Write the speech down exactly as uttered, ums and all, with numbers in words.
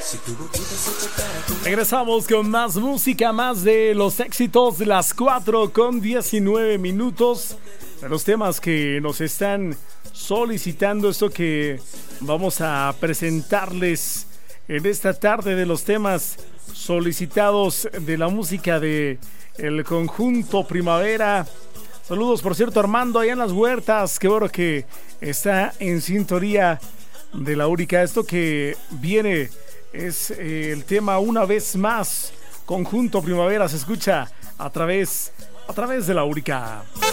Regresamos con más música, más de los éxitos de las cuatro con diecinueve minutos, de los temas que nos están solicitando, esto que vamos a presentarles en esta tarde, de los temas solicitados de la música de el conjunto Primavera. Saludos, por cierto, Armando, allá en las huertas, qué bueno que está en sintonía de la Única. Esto que viene es eh, el tema Una Vez Más, conjunto Primavera, se escucha a través, a través de la Única.